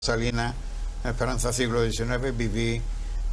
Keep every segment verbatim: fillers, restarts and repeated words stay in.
Salinas, Esperanza siglo diecinueve, viví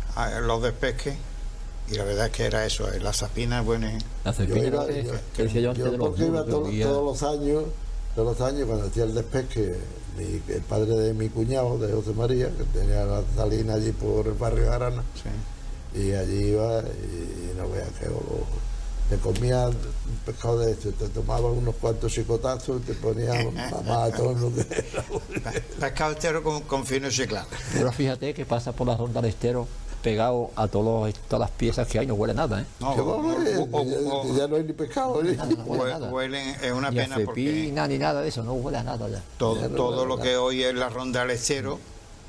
a los despesques y la verdad es que era eso, las sapinas buenas. La cepina, yo, iba, que, yo, que decía yo antes yo de los porque iba burros, to, que todos los años, todos los años cuando hacía el despesque, mi, el padre de mi cuñado, de José María, que tenía la salina allí por el barrio Arana, Sí. y allí iba y no veas qué olor. Te comías un pescado de esto, te tomabas unos cuantos chicotazos y te ponías mamá a todo lo que era. Pescado entero con, con fino chiclán. Pero fíjate que pasa por la ronda del estero pegado a todos los, todas las piezas que hay, no huele nada, ¿eh? No, ¿Qué o- va a oler? o- o- ya, ya no hay ni pescado. ¿eh? No huele hue- nada. huelen, es una Ni a pena porque cepina, ni nada de eso, no huele a nada ya. todo, Ya no todo huele lo nada. que hoy es la ronda del estero,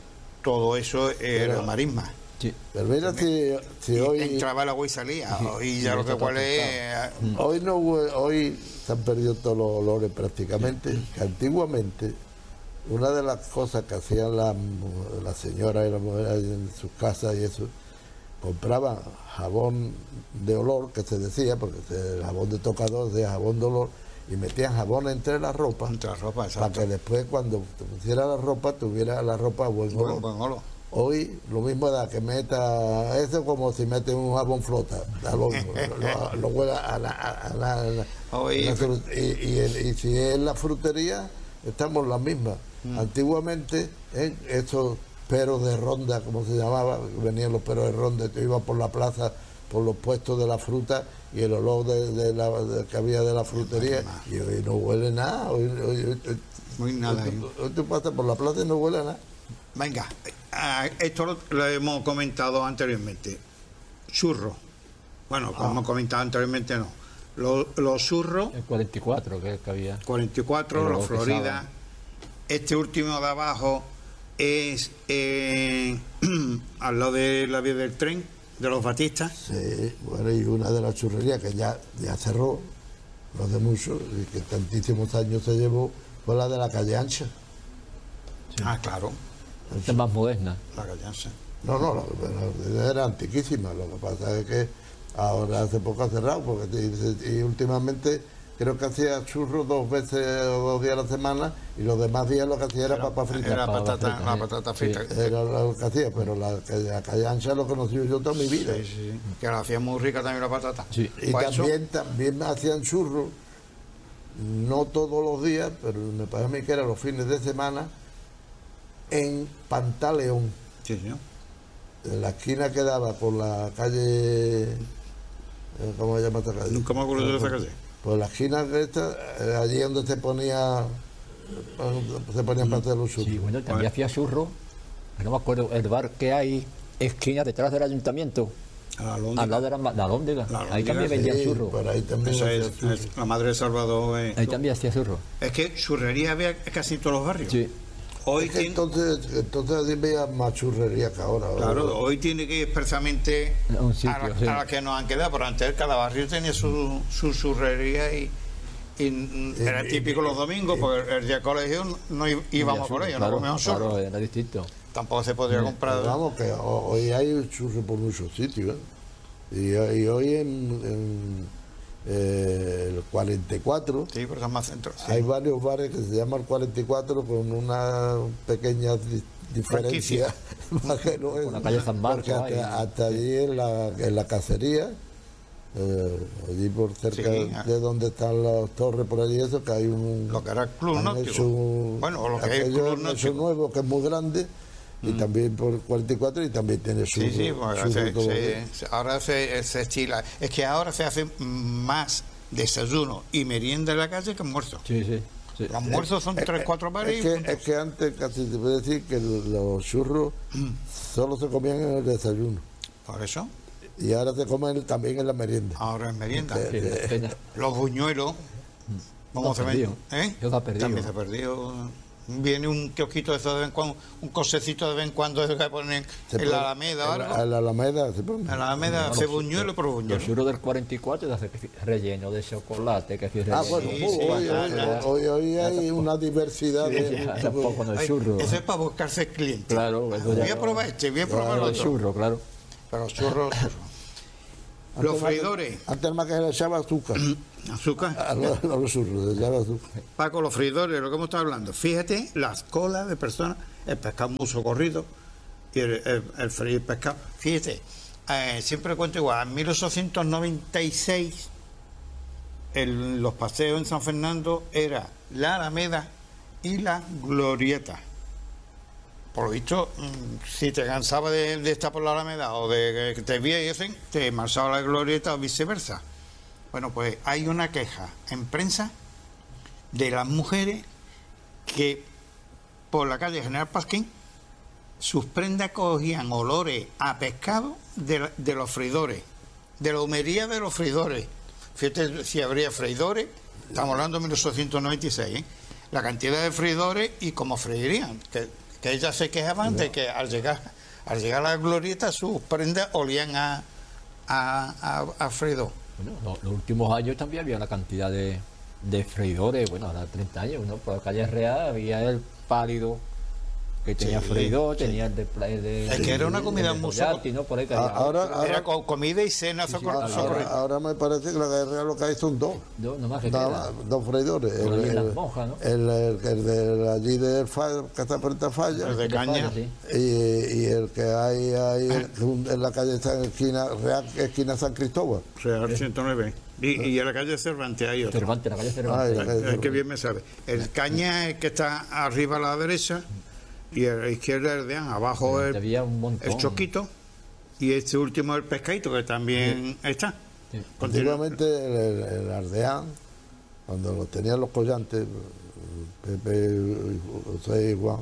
todo eso era Pero- marisma. Sí. Pero mira si, si Y hoy... entraba el agua y salía, y ya y lo que esto huele está es... Hoy no hue- hoy se han perdido todos los olores prácticamente, que antiguamente una de las cosas que hacían las la señoras y las mujeres en sus casas y eso, compraban jabón de olor, que se decía, porque el jabón de tocador decía jabón de olor, y metían jabón entre la ropa, Entre la ropa, para exacto. que después cuando te pusiera la ropa, tuviera la ropa buen Buen, olor. buen olor. Hoy lo mismo da que meta eso como si mete un jabón flota, da lo, mismo, lo, lo huele a la, a la- a la- Hoy- a la fru- y, y el- y si es la frutería, estamos las mismas. Antiguamente, ¿eh? estos peros de ronda, como se llamaba, venían los peros de ronda, tú ibas por la plaza, por los puestos de la fruta y el olor de, de la, de- que había de la frutería, y hoy no huele nada. Hoy, hoy- hoy- Muy nada. hoy tú- hoy tú pasas por la plaza y no huele a nada. Venga, ah, esto lo, lo hemos comentado anteriormente. Churros. Bueno, como hemos comentado anteriormente, no. Los, los churros, El cuarenta y cuatro que, que había. cuarenta y cuatro, Pero los lo Florida. pesaban. Este último de abajo es eh, al lado de la vía del tren, de los Batistas. Sí, bueno, y una de las churrerías que ya, ya cerró, no hace mucho, y que tantísimos años se llevó, fue la de la calle Ancha. Ah, claro, Esta es más moderna. la calle Ancha. No, no, la- la- era antiquísima, lo que pasa es que ahora hace poco ha cerrado, porque y, y últimamente creo que hacía churros dos veces o dos días a la semana, y los demás días lo que hacía era, papa frita. Era Papa patata, frita, la sí. patata Sí. frita. Era lo que hacía, pero la, la calle Ancha lo conocí yo toda mi vida. Sí, sí, sí. Que la hacía muy rica también la patata. Sí. Y Pues eso- también, también hacían churros, no todos los días, pero me parece a mí que eran los fines de semana, en Pantaleón, Sí, señor. en la esquina que daba por la calle, eh, ¿cómo se llama esta calle? Nunca me acuerdo de esa calle. Por la esquina de esta, eh, allí donde se ponía, eh, se ponían para hacer los churros. Sí, bueno, también Bueno. hacía churros. No me acuerdo, el bar que hay, esquina detrás del ayuntamiento, A la Lóndiga. al lado de la, la Alhóndiga. La Ahí Alhóndiga, también sí, vendían Sí, churros. por ahí también Esa hacía es, churros. es la madre de Salvador. eh. Ahí también hacía churros. Es que churrería había casi en todos los barrios. Sí. Hoy Es que tiene, entonces, entonces así veía más churrería que ahora. claro, hoy tiene que ir expresamente A un sitio, a, la, sí. a la que nos han quedado, pero antes cada barrio tenía su, su churrería y, y, mm, Y- era y- típico los domingos, porque el día de colegio no í- íbamos por ello, no claro, comíamos churros. claro, era distinto. Tampoco se podía comprar. Pero vamos, que ho- hoy hay churros por muchos sitios. ¿eh? Y, y hoy en, en, eh, el cuarenta y cuatro Sí, pero es más centro. sí. hay varios bares que se llaman cuarenta y cuatro con una pequeña di- diferencia. Más que no es- Por la calle San Marcos porque hay- hasta, hasta allí en la, en la cacería, eh, allí por cerca Sí, ah. de donde están las torres, por allí, eso, que hay un. Lo que era el Club han Náutico. hecho un- Bueno, o lo que es el aquello Club han hecho Náutico. nuevo, que es muy grande, y también por cuarenta y cuatro, y también tiene su. Sí, sí, porque su- se- todo se- bien. se- ahora se, se estila. Es que ahora se hace más desayuno y merienda en la calle que almuerzo. Sí, sí. sí. Los almuerzos son tres, cuatro bares. Es y que, punto. es que antes casi se puede decir que los churros solo se comían en el desayuno, Por eso, y ahora se comen también en la merienda. ahora es merienda. Eh, Sí, eh, pena. Los buñuelos, ¿cómo Está se ven? perdido. ¿Eh? Yo está perdido. También se ha perdido. Viene un kiosquito de eso de vez en cuando, un cosecito de vez en cuando que ponen se en pone- la Alameda o en algo. la- en la Alameda se pone. En la Alameda No, hace los- buñuelo por Los buñuelo. churros del cuarenta y cuatro de hace que- relleno de chocolate, que si Ah, relleno. bueno, Sí, uh, sí, hoy, ya, hoy, ya. hoy, hoy hay una diversidad de. Ya, tampoco no es Ay, churro. eso es para buscarse clientes. Claro, eso ya Voy a no- probar este, voy a probar Claro, el el otro. churro, claro. Pero los churros, churros. Antes Los más que- freidores, Antes más que se le echaba azúcar. azúcar. A los, a los churros, se le echaba azúcar. Paco, los freidores, lo que hemos estado hablando. Fíjate las colas de personas. el pescado muy socorrido y el, el, el freír pescado. Fíjate, eh, siempre cuento igual, en mil ochocientos noventa y seis el, los paseos en San Fernando era la Alameda y la Glorieta. Por lo visto, si te cansabas de, de estar por la Alameda o de que te viesen, te marchaba la Glorieta o viceversa. Bueno, pues hay una queja en prensa de las mujeres que por la calle General Pasquín sus prendas cogían olores a pescado de, de los freidores, de la humería de los freidores. Fíjate si habría freidores, estamos hablando de mil ochocientos noventa y seis, ¿eh? La cantidad de freidores y cómo freirían, que, que ellas se quejaban de que al llegar al llegar a la glorieta sus prendas olían a, a, a, a freidor. Bueno, los, los últimos años también había la cantidad de, de freidores, bueno, ahora treinta años, ¿no? Por la calle Real había el pálido que tenía Sí, freidor, sí. tenía el de, el de Es que era una comida muy Boyati, ¿no? Por ahí que Ah, había- ahora, Era ahora, co- comida y cena Sí, sí, socor- ahora- socorrida. ahora, ahora me parece que la guerra lo que hay son dos. no, no más que Nada queda. más, dos freidores. Por El, allí en Las el- Monjas, ¿no? el- el- el de allí del Falla, que está frente a Falla, El de caña. Sí. y, y el que hay ahí en, en la calle San esquina, Real, esquina San Cristóbal. Real ciento nueve. Y, y en la calle Cervantes hay otro. Cervantes, la calle Ay, Cervantes. la calle- Es que bien me sabe. El caña es el que está arriba a la derecha y a la izquierda el de An, abajo el, Había un montón. el choquito y este último el pescadito que también está. Sí. Continúa. Antiguamente el, el, el Ardeán, cuando lo tenían los collantes, Pepe, José y Juan,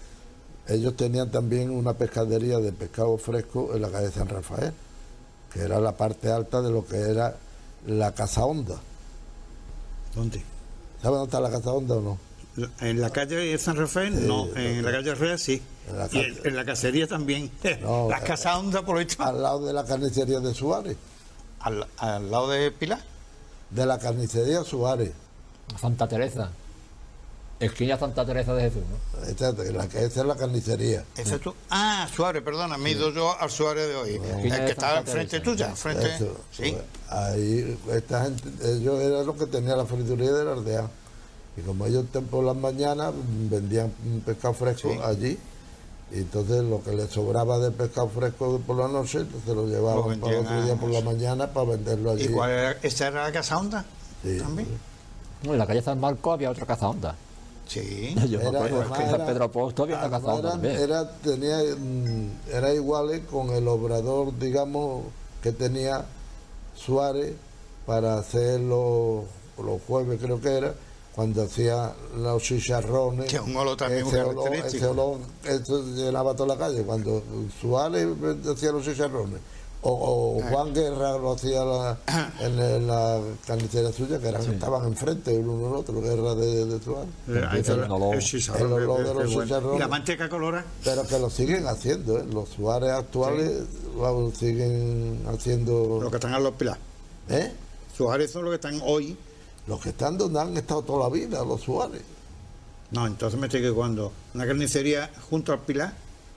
ellos tenían también una pescadería de pescado fresco en la calle San Rafael, que era la parte alta de lo que era la Casa Honda. ¿Dónde? ¿Sabes dónde está la Casa Honda o no? En la calle de San Rafael, no. En la calle Real, sí. En la Y en, calle- en la cacería también. No, Las eh, casas Honda, por esto. Al lado de la carnicería de Suárez. Al, al lado de Pilar. De la carnicería Suárez. Santa Teresa. Esquina Santa Teresa de Jesús, ¿no? Esta, la que esa es la carnicería. ¿Ese tú? Ah, Suárez, perdona, me he ido yo al Suárez de hoy. Esquina El de que está Santa enfrente Teresa. tuya, frente. Eso, Sí. pues, ahí esta gente, ellos eran los que tenían la friduría del Ardeán. Y como ellos ten- por las mañanas mm, vendían mm, pescado fresco Sí. allí, y entonces lo que les sobraba de pescado fresco por la noche, se lo llevaban Lo para el otro vendían día a- por la mañana para venderlo allí. ¿Y cuál era? ¿Esa era la casa Honda? Sí. También. No, en la calle San Marcos había otra casa Honda. Sí. Yo me Era- acuerdo además que en San era- Pedro Apóstol había una casa además Honda era, también. era, tenía, mm, era igual con el obrador, digamos, que tenía Suárez para hacer los, los jueves, creo que era, cuando hacía los chicharrones. Que un olor también muy ese olor, característico. ese olor, eso llenaba toda la calle. Cuando Suárez hacía los chicharrones, o, o Juan Guerra lo hacía la- en, en la carnicería suya, que eran, estaban enfrente el uno al otro, Guerra de, de Suárez. Ahí está el la- olor. el chicharrón, El olor qué- de qué los bueno. chicharrones. ¿Y la manteca colorada? Pero que lo siguen haciendo, ¿eh? Los Suárez actuales lo siguen haciendo. Los que están en los Pilar. ¿Eh? Suárez son los que están hoy. Los que están donde han estado toda la vida, los Suárez. No, entonces me estoy equivocando. Una carnicería junto al Pilar.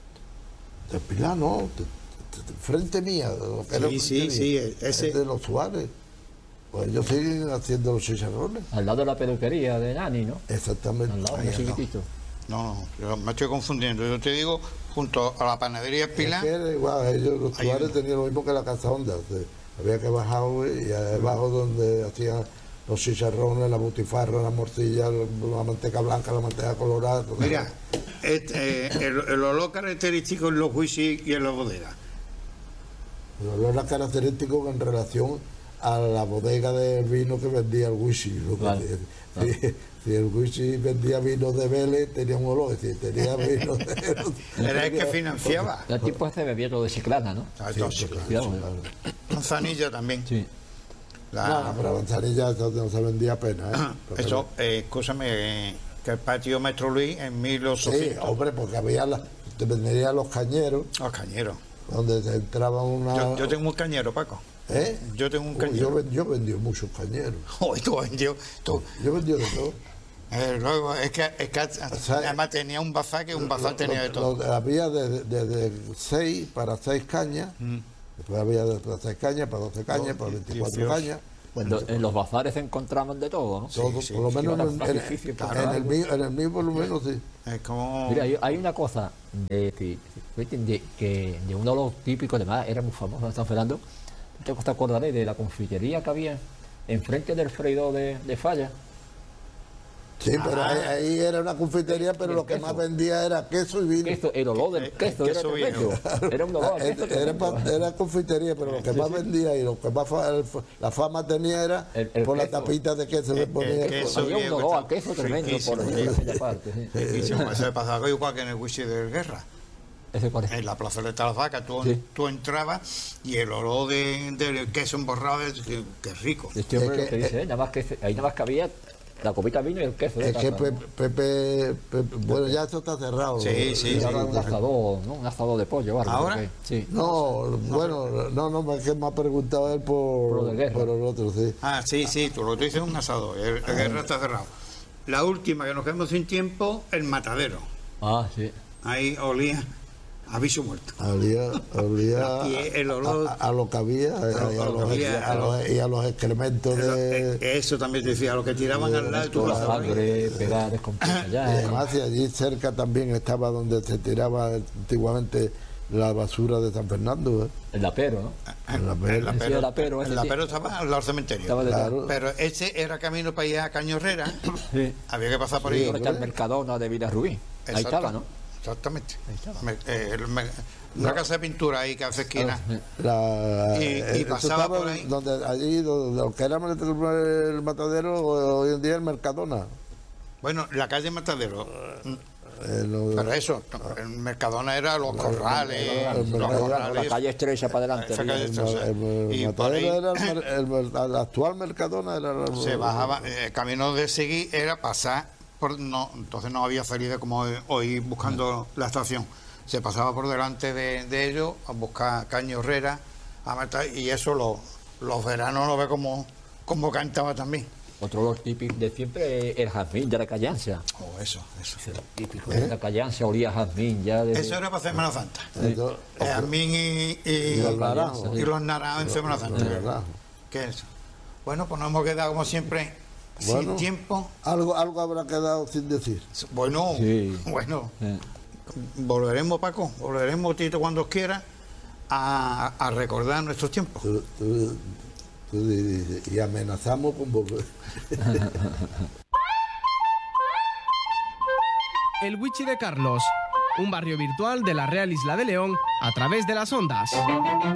De Pilar no, de- de- de frente mía. de lo que Sí, era sí, frente sí, mía. ese- Es de los Suárez. Pues ellos siguen haciendo los chicharrones. Al lado de la peluquería de Nani, ¿no? Exactamente. Al lado, Ahí muy al lado. chiquitito. No, no, yo me estoy confundiendo. Yo te digo, junto a la panadería Es Pilar. que era igual, ellos, los Hay Suárez uno. tenían lo mismo que la Casa Honda. o sea, había que bajar güey, y abajo donde hacían los chicharrones, la butifarra, la morcilla, la manteca blanca, la manteca colorada. todo Mira, eso. este, eh, el, el olor característico en los whisky y en las bodegas. El olor era característico en relación a la bodega de vino que vendía el whisky. ¿no? Claro, Si, si- si el whisky vendía vino de Vélez, tenía un olor. Si tenía vino de... Era el que financiaba. El tipo ese bebía todo de Chiclana, ¿no? Ah, Sí, todo, sí, sí, claro, Cuidado, sí, ¿eh? claro. Manzanilla también. Sí. La- No, pero Manzanilla eso no se vendía apenas. ¿eh? Porque Eso, eh, escúchame, eh, que el patio Maestro Luis en mil Sí, ochocientos. hombre, porque había la, te venderían los cañeros, Los cañeros. donde se entraba una... Yo, yo tengo un cañero, Paco. ¿Eh? Yo tengo un Uy, cañero. yo, ven- yo vendí muchos cañeros. Hoy tú vendió. Tú. Yo vendí de todo. Eh, luego, es que, es que además tenía un bazar que un bazar tenía de Lo- todo. lo- había de, de, de seis para seis cañas, Mm. después había de para seis cañas, para doce cañas, para veinticuatro dieciocho. cañas, Bueno, en los bazares encontramos de todo, ¿no? Todo, sí, por lo sí, menos era en, más en- difícil en encontrar el algo. mío, en el mío por lo menos sí. Es como... Mira, hay, hay una cosa de, de, de- que de uno de los típicos, además era muy famoso en San Fernando. ¿Te te acordaré de la confitería que había enfrente del freidor de, de Falla? Sí, pero Ah. ahí, ahí era una confitería, pero el lo que queso. más vendía era queso y vino. Queso, el olor del El- el queso era queso tremendo. viejo. Era un olor a Era, queso era, tremendo. pa- era confitería, pero lo que más vendía y lo que más fa- el- la fama tenía era El- el por la queso. tapita de queso que El- ponía. el queso. Había un viejo olor a está queso tremendo por riquísimo, por sí. aquella parte. Sí. Riquísimo. Eso me pasaba igual que en el Wichi de Guerra. Ese cuál es. En la plazoleta de las vacas, tú, Sí. tú entrabas y el olor de, del queso emborrado, es que, que rico. Este hombre Es que- que dice, eh, nada más que ese- ahí nada más cabía la copita de vino y el queso. de Es que taza, Pepe, ¿no? Pepe- Pepe- bueno, ya esto está cerrado. Sí, sí, Y sí. ahora un asador, ¿no? Un asador de pollo, ¿vale? ¿Ahora? Porque- Sí. No, bueno, no, no, es que me ha preguntado él por, Por lo de Guerra. por el otro, sí. Ah, sí, sí, tú lo que dices es un asador. El, el Guerra está cerrado. La última, que nos quedamos sin tiempo, el matadero. Ah, sí. Ahí olía a bicho muerto. Olía, olía Y el olor- a, a- a lo que había, a, a lo los, que había, a los- y a los excrementos de... Eh, Eso también te decía, lo que tiraban al lado de tu Toda la pasabas ahí. sangre pegada, Y descompuesta además, y allí cerca también estaba donde se tiraba antiguamente la basura de San Fernando. ¿eh? El lapero, ¿no? En la El pera. Sí, lapero, el lapero, ese el sí. lapero estaba al lado del cementerio. Estaba detrás. Claro. Pero ese era camino para ir a Cañorrera. Sí. Había que pasar por Sí, ahí. Ahora está el Mercadona de Villarrubí. Ahí Exacto. estaba, ¿no? Exactamente. estaba. Me- eh, el me- una casa de pintura ahí que hace esquina. La, Y- y eh, eso pasaba estaba por ahí. donde allí donde lo que era el, el matadero hoy en día el Mercadona. Bueno, la calle Matadero. Eh, lo- Pero eso, el Mercadona era los corrales. el Los Mercadona, La corrales. calle estrecha para adelante. Esa arriba. calle el, estrecha. el- el Y por ahí matadero era el, mer- el mer- el actual Mercadona era el- se bajaba, eh, el camino de seguir era pasar por, no, entonces no había salida como hoy, hoy buscando la estación. Se pasaba por delante de, de ellos a buscar Cañorrera, a matar, y eso lo- los veranos lo ve como, como cantaba también. Otro olor típico de siempre es el jazmín de la callanza. Oh, eso, eso. Típico de la callanza olía a jazmín ya desde... Eso era para Semana Santa. Entonces, Eh, Jazmín y, y, Y los naranjos. y los naranjos en Semana Santa. de verdad. ¿Qué es eso? Bueno, pues nos hemos quedado como siempre Bueno. sin tiempo. Algo, algo habrá quedado sin decir. Bueno, Sí. bueno. Eh, Volveremos, Paco, volveremos, Tito, cuando quiera, a, a recordar nuestros tiempos. Tú- tú- tú dices, y amenazamos con volver. El Wichi de Carlos, un barrio virtual de la Real Isla de León a través de las ondas.